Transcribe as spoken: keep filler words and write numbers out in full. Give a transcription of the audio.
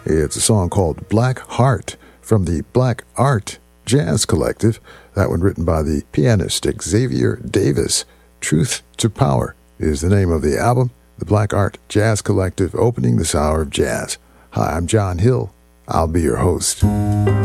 It's a song called Black Heart from the Black Art Jazz Collective. That one written by the pianist Xavier Davis. Truth to Power is the name of the album. The Black Art Jazz Collective opening this hour of jazz. Hi, I'm John Hill. I'll be your host.